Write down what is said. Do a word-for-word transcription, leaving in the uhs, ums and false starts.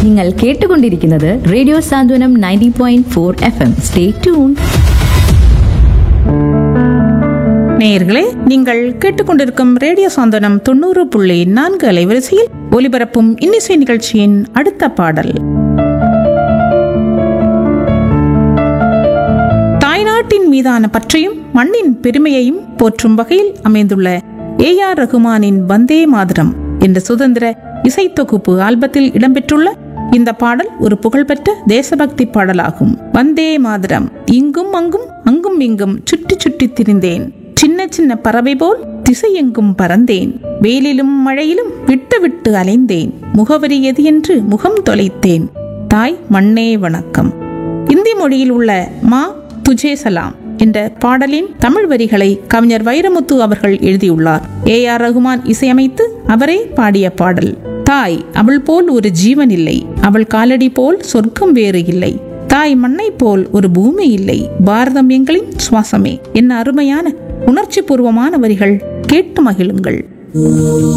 നിങ്ങൾ കേട്ടുകൊണ്ടിരിക്കുന്നത് റേഡിയോ സാന്ത്വനം ninety point four F M. Stay tune. நேயர்களே, நீங்கள் கேட்டுக்கொண்டிருக்கும் ரேடியோ சாந்தனம் தொண்ணூறு புள்ளி நான்கு அலைவரிசையில் ஒலிபரப்பும் இன்னிசை நிகழ்ச்சியின் அடுத்த பாடல் தாய்நாட்டின் மீதான பற்றையும் மண்ணின் பெருமையையும் போற்றும் வகையில் அமைந்துள்ள ஏ ஆர் ரகுமானின் வந்தே மாதரம் என்ற சுதந்திர இசைத்தொகுப்பு ஆல்பத்தில் இடம்பெற்றுள்ள இந்த பாடல் ஒரு புகழ்பெற்ற தேசபக்தி பாடலாகும். வந்தே மாதரம். இங்கும் அங்கும் அங்கும் இங்கும் சுற்றி சுற்றி திரிந்தேன், சின்ன சின்ன பறவை போல் திசையெங்கும் பறந்தேன், வெயிலிலும் மழையிலும் விட்டு விட்டு அலைந்தேன், முகவரி எது என்று முகம் தொலைத்தேன், தாய் மண்ணே வணக்கம். இந்தி மொழியில் உள்ள மா துஜே சலாம் என்ற பாடலின் தமிழ் வரிகளை கவிஞர் வைரமுத்து அவர்கள் எழுதியுள்ளார். ஏ ஆர் ரகுமான் இசையமைத்து அவரே பாடிய பாடல். தாய் அவள் போல் ஒரு ஜீவன் இல்லை, அவள் காலடி போல் சொர்க்கம் வேறு இல்லை, தாய் மண்ணை போல் ஒரு பூமி இல்லை, பாரதம் எங்களின் சுவாசமே. என்ன அருமையான உணர்ச்சி பூர்வமான வரிகள். கேட்டு மகிழுங்கள்.